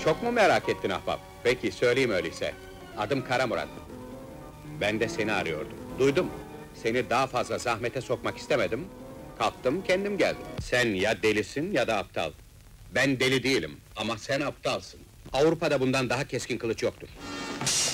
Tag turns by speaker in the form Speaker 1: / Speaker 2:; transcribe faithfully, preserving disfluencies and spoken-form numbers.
Speaker 1: Çok mu merak ettin ahbap? Peki, söyleyeyim öyleyse. Adım Kara Murat. Ben de seni arıyordum. Duydum. Seni daha fazla zahmete sokmak istemedim. Kalktım, kendim geldim. Sen ya delisin ya da aptal. Ben deli değilim ama sen aptalsın. Avrupa'da bundan daha keskin kılıç yoktur.